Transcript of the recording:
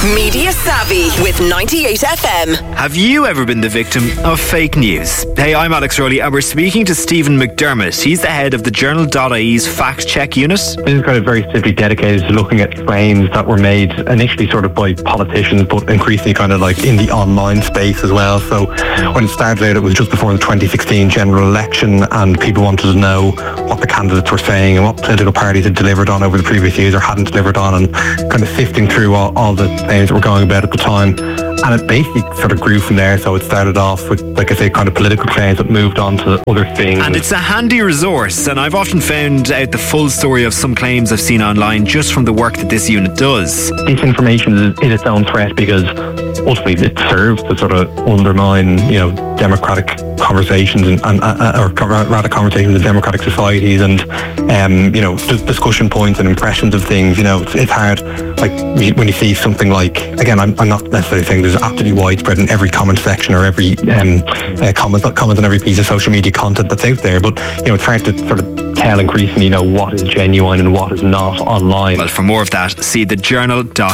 Media Savvy with 98 FM. Have you ever been the victim of fake news? Hey, I'm Alex Rowley and we're speaking to Stephen McDermott. He's the head of the Journal.ie's fact check unit. This is kind of very simply dedicated to looking at claims that were made initially sort of by politicians, but increasingly kind of like in the online space as well. So when it started out, it was just before the 2016 general election, and people wanted to know what the candidates were saying and what political parties had delivered on over the previous years or hadn't delivered on, and kind of sifting through all the claims that were going about at the time. And it basically sort of grew from there. So it started off with, like I say, kind of political claims that moved on to other things. And it's a handy resource, and I've often found out the full story of some claims I've seen online just from the work that this unit does. Disinformation is its own threat because ultimately it serves to sort of undermine, democratic conversations and rather conversations in democratic societies, and discussion points and impressions of things. It's hard, like when you see something like, again, I'm not necessarily saying there's absolutely widespread in every comment section or every comment on every piece of social media content that's out there, but it's hard to sort of tell increasingly what is genuine and what is not online. Well, for more of that, see thejournal.ie.